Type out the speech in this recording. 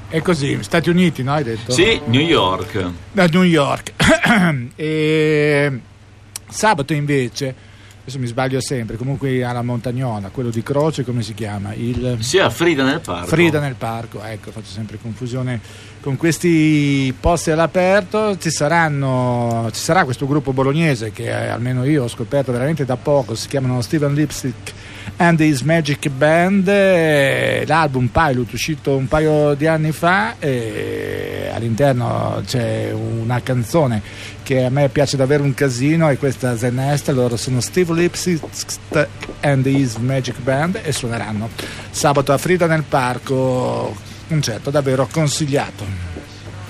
è così, Stati Uniti, no? Hai detto? Sì, New York. Da New York. E sabato invece, adesso mi sbaglio sempre, comunque alla Montagnola, quello di Croce, come si chiama? Sì, a Frida nel Parco. Frida nel Parco, ecco, faccio sempre confusione con questi posti all'aperto. Ci sarà questo gruppo bolognese che almeno io ho scoperto veramente da poco, si chiamano Steven Lipstick and His Magic Band, l'album Pilot uscito un paio di anni fa, e all'interno c'è una canzone che a me piace davvero un casino, e questa The Nest. Loro sono Steve Lipstick and His Magic Band e suoneranno sabato a Frida nel Parco, concerto davvero consigliato.